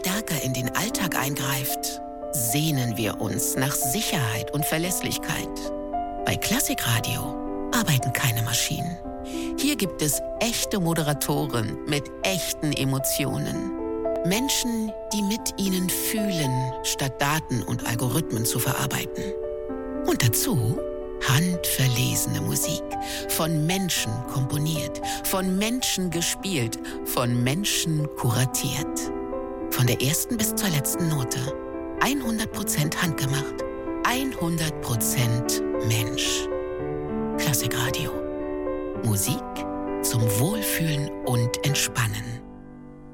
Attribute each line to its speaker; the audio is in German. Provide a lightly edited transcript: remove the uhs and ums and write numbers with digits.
Speaker 1: stärker in den Alltag eingreift, sehnen wir uns nach Sicherheit und Verlässlichkeit. Bei Klassikradio arbeiten keine Maschinen. Hier gibt es echte Moderatoren mit echten Emotionen. Menschen, die mit ihnen fühlen, statt Daten und Algorithmen zu verarbeiten. Und dazu handverlesene Musik, von Menschen komponiert, von Menschen gespielt, von Menschen kuratiert. Von der ersten bis zur letzten Note. 100% handgemacht, 100% Mensch. Klassikradio. Musik zum Wohlfühlen und Entspannen.